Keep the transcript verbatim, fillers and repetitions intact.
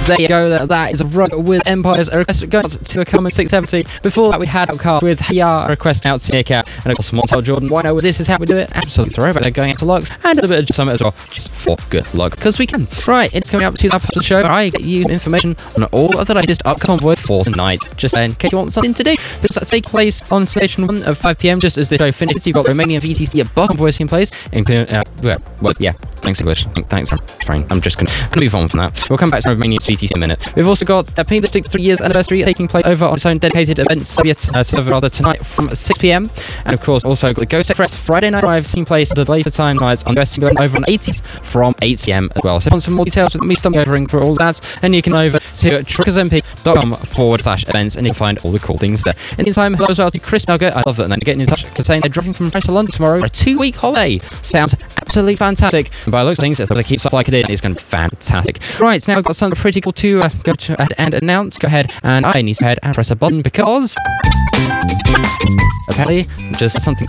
There you go, that, that is a rug with Empires, a request going out to a common six seventy. Before that we had Outcast with Hayar, a request out to Nick Out, and of course Montel Jordan, why no, this is how we do it, absolute throwback, they're going out to Lux, and a bit of Summit as well, just for good luck, because we can. Right, it's coming up to that part of the show where I get you information on all of the latest upcoming convoy for tonight, just in case you want something to do. This will take place on Station one at five p m, just as the show finishes. You've got Romanian V T C at Buck convoys in place, including, uh, well, yeah, thanks English, thanks, I'm fine, I'm just gonna, gonna move on from that. We'll come back to Romanian V T C in a minute. We've also got a Playlistic three years anniversary taking place over on its own dedicated event Soviet uh, server rather tonight from six p m, and of course also got the Ghost Express Friday night drive taking place at a later time nights on West England over on eighties from eight p m as well. So if you want some more details with me stumbling over for all that, then you can over to truckersmp.com forward slash events and you'll find all the cool things there. In the meantime, hello as well to Chris Nugget. I love that name. Getting in touch because saying they're driving from Paris to London tomorrow for a two week holiday. Sounds absolutely fantastic. And by the looks of things, it's going to keep up like it is. It's going to be fantastic. Right, now I've got something pretty cool to uh, go to uh, and announce. Go ahead, and I need to head and press a button because apparently just something